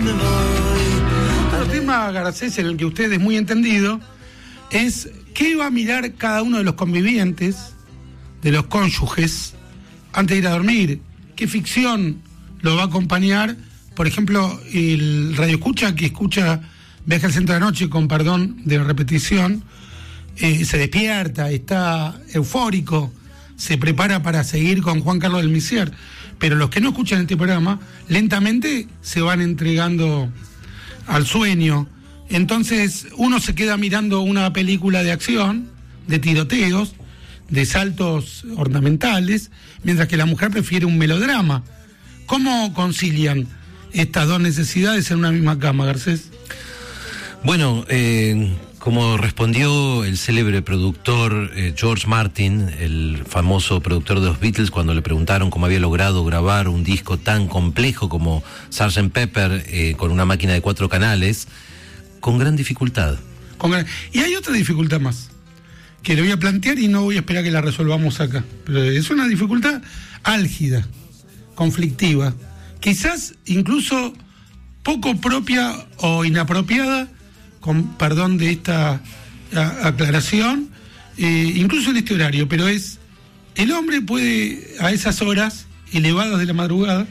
dónde voy. Otro tema, Garcés, en el que usted es muy entendido, es qué va a mirar cada uno de los convivientes, de los cónyuges, antes de ir a dormir. ¿Qué ficción lo va a acompañar? Por ejemplo, el radioescucha que escucha Viaje al Centro de la Noche, con perdón de la repetición, se despierta, está eufórico, se prepara para seguir con Juan Carlos del Misier. Pero los que no escuchan este programa, lentamente se van entregando al sueño. Entonces uno se queda mirando una película de acción, de tiroteos, de saltos ornamentales, mientras que la mujer prefiere un melodrama. ¿Cómo concilian estas dos necesidades en una misma cama, Garcés? Bueno, como respondió el célebre productor George Martin, el famoso productor de los Beatles, cuando le preguntaron cómo había logrado grabar un disco tan complejo como Sgt. Pepper con una máquina de 4 canales, con gran dificultad. Y hay otra dificultad más, que le voy a plantear y no voy a esperar que la resolvamos acá. Pero es una dificultad álgida, conflictiva, quizás incluso poco propia o inapropiada, con perdón de esta aclaración, incluso en este horario, pero es, el hombre puede a esas horas elevadas de la madrugada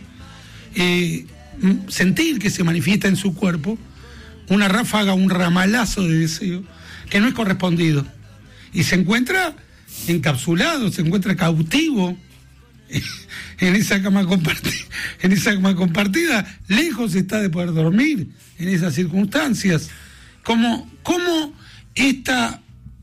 sentir que se manifiesta en su cuerpo una ráfaga, un ramalazo de deseo que no es correspondido, y se encuentra encapsulado, se encuentra cautivo en esa cama compartida, lejos está de poder dormir en esas circunstancias. ¿Cómo este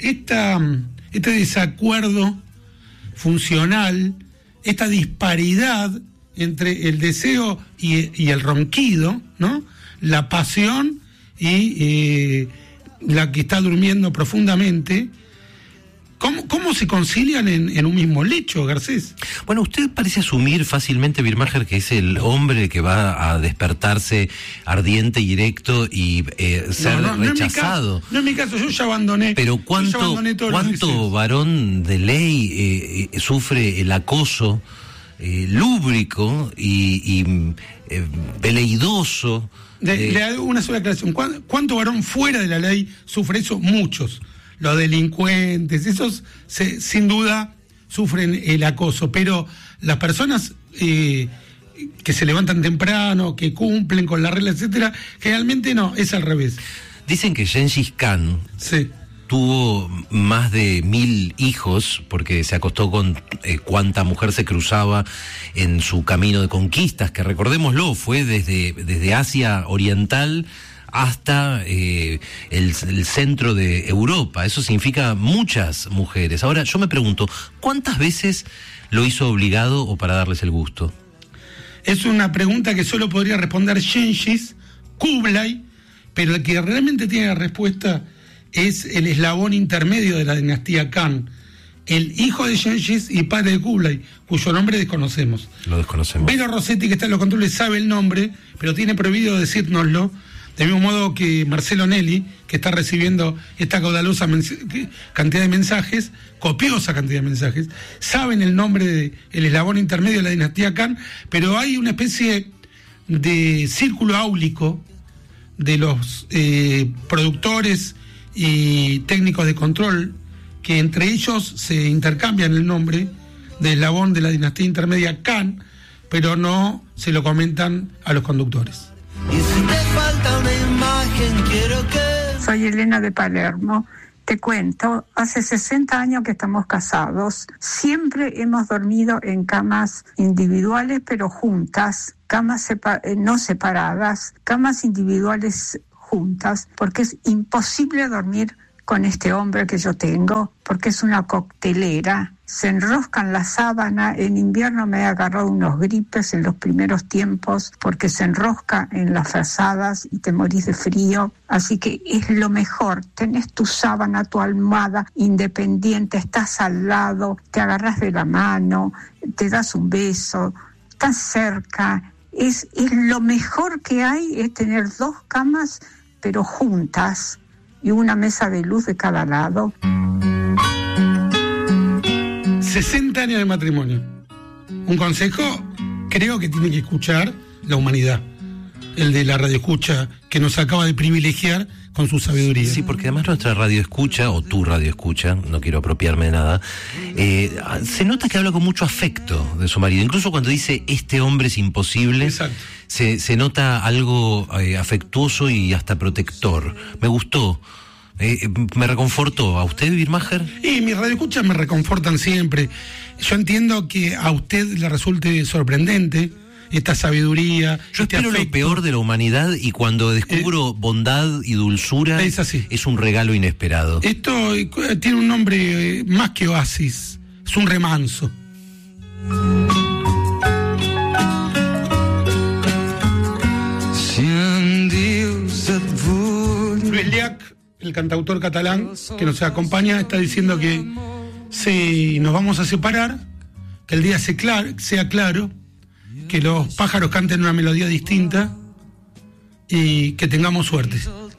desacuerdo funcional, esta disparidad entre el deseo y el ronquido, ¿no? La pasión y la que está durmiendo profundamente, ¿cómo se concilian en un mismo lecho, Garcés? Bueno, usted parece asumir fácilmente, Birmacher, que es el hombre que va a despertarse ardiente y directo y ser rechazado. No es mi caso, yo ya abandoné. Pero ¿cuánto varón de ley sufre el acoso lúbrico y veleidoso? Le hago una sola aclaración. ¿Cuánto varón fuera de la ley sufre eso? Muchos. Los delincuentes, esos sin duda sufren el acoso, pero las personas que se levantan temprano, que cumplen con la regla, etcétera, generalmente no, es al revés. Dicen que Gengis Khan tuvo más de 1000 hijos, porque se acostó con cuanta mujer se cruzaba en su camino de conquistas, que recordémoslo, fue desde Asia Oriental hasta el centro de Europa. Eso significa muchas mujeres. Ahora, yo me pregunto, ¿cuántas veces lo hizo obligado o para darles el gusto? Es una pregunta que solo podría responder Gengis, Kublai, pero el que realmente tiene la respuesta es el eslabón intermedio de la dinastía Khan, el hijo de Gengis y padre de Kublai, cuyo nombre desconocemos. Lo desconocemos. Vero Rossetti, que está en los controles, sabe el nombre, pero tiene prohibido decírnoslo. Del mismo modo que Marcelo Nelly, que está recibiendo esta caudalosa cantidad de mensajes, copiosa cantidad de mensajes, saben el nombre del eslabón intermedio de la dinastía Khan, pero hay una especie de círculo áulico de los productores y técnicos de control, que entre ellos se intercambian el nombre del eslabón de la dinastía intermedia Khan, pero no se lo comentan a los conductores. Y si te falta una imagen, quiero que... Soy Elena de Palermo. Te cuento, hace 60 años que estamos casados. Siempre hemos dormido en camas individuales, pero juntas. Camas no separadas, camas individuales juntas, porque es imposible dormir con este hombre que yo tengo, porque es una coctelera. Se enrosca en la sábana. En invierno me he agarrado unos gripes en los primeros tiempos porque se enrosca en las frazadas y te morís de frío. Así que es lo mejor. Tenés tu sábana, tu almohada independiente, estás al lado, te agarras de la mano, te das un beso, estás cerca. Es lo mejor que hay, es tener 2 camas, pero juntas, y una mesa de luz de cada lado. 60 años de matrimonio. Un consejo creo que tiene que escuchar la humanidad. el de la radioescucha que nos acaba de privilegiar con su sabiduría. Sí, porque además nuestra radioescucha, o tu radioescucha, no quiero apropiarme de nada, se nota que habla con mucho afecto de su marido. Incluso cuando dice, este hombre es imposible, se nota algo afectuoso y hasta protector. Me gustó. Me reconfortó. ¿A usted, Birmacher? Y mis radioescuchas me reconfortan siempre. Yo entiendo que a usted le resulte sorprendente esta sabiduría. Yo espero lo peor de la humanidad y cuando descubro bondad y dulzura, es un regalo inesperado. Esto tiene un nombre más que oasis, es un remanso. Luis Llach, el cantautor catalán que nos acompaña, está diciendo que si nos vamos a separar, que el día sea claro, que los pájaros canten una melodía distinta y que tengamos suerte.